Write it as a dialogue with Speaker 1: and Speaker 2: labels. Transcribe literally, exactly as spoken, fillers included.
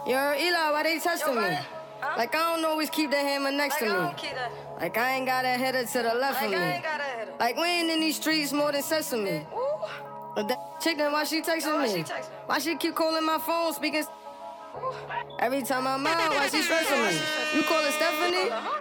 Speaker 1: Yo, Eli, why they testing
Speaker 2: Yo,
Speaker 1: me?
Speaker 2: brother. Huh?
Speaker 1: Like I don't always keep the hammer next
Speaker 2: Like,
Speaker 1: to
Speaker 2: I
Speaker 1: me.
Speaker 2: don't keep that.
Speaker 1: Like I ain't got a header to the left
Speaker 2: Like,
Speaker 1: of
Speaker 2: I
Speaker 1: me.
Speaker 2: ain't got a header.
Speaker 1: Like we ain't in these streets more than sesame.
Speaker 2: Ooh.
Speaker 1: But that chick, then why she texting
Speaker 2: Yo, why
Speaker 1: me?
Speaker 2: she texting?
Speaker 1: Why she keep calling my phone, speaking?
Speaker 2: Ooh.
Speaker 1: Every time I'm out, why she stressing me? You call her Stephanie?